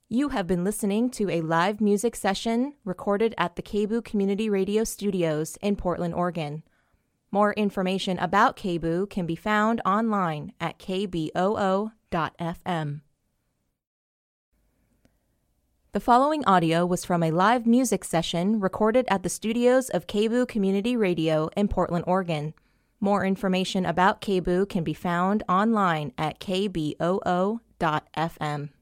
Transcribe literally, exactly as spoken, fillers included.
You have been listening to a live music session recorded at the K B O O Community Radio Studios in Portland, Oregon. More information about K B O O can be found online at k b o o dot f m. The following audio was from a live music session recorded at the studios of K B O O Community Radio in Portland, Oregon. More information about K B O O can be found online at k b o o dot f m.